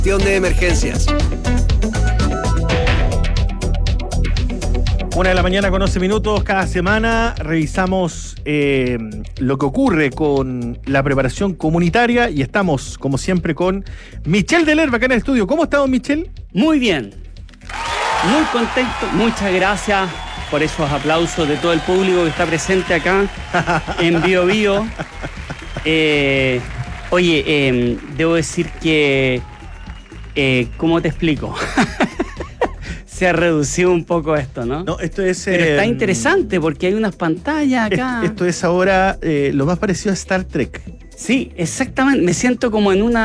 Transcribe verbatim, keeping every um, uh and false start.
Gestión de emergencias. Una de la mañana con once minutos. Cada semana revisamos eh, lo que ocurre con la preparación comunitaria y estamos, como siempre, con Michel Delerba acá en el estudio. ¿Cómo está, don Michel? Muy bien, muy contento. Muchas gracias por esos aplausos de todo el público que está presente acá en Bio Bio. Eh, oye, eh, debo decir que, eh, ¿cómo te explico? Se ha reducido un poco esto, ¿no? No, esto es... Pero está eh, interesante porque hay unas pantallas acá. Esto es ahora eh, lo más parecido a Star Trek. Sí, exactamente. Me siento como en una